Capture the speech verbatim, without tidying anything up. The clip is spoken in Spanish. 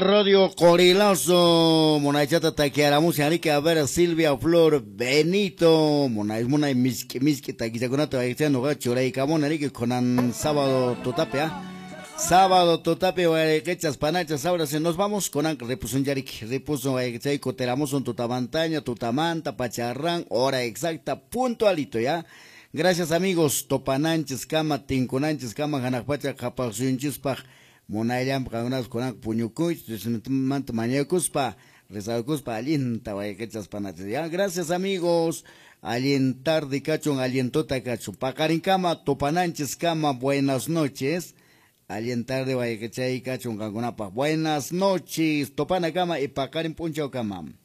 Radio Corilazo, Monaychata Taquiaramus, Arica, a ver, Silvia Flor, Benito, Monay, Monay, Miski, Miski, Taquizaconato, Aixano, Gacho, Camón, Arique, con sábado totapea, sábado totape, quechas, panachas, ahora se nos vamos con Anc, repuso un Yarik, repuso, Aixaico, Teramos, un Tutamantaña, Tutamanta, Pacharrán, hora exacta, puntualito, ya. Gracias amigos, Topananches, Cama, Tinconanches, Cama, Janapacha, Capazunchispa, Monayam, Kaunas, Konak, Puñucuy, Manto Mañacuspa, Rezalcuspa, Alienta, Guayquechas Panaches. Ya, gracias amigos. Alientar de cachón, alientota cacho. Pacarin cama, Topananches cama, buenas noches. Alientar de Guayquechay cachón, Cangunapa. Buenas noches, Topana cama y Pacarin Punchao cama.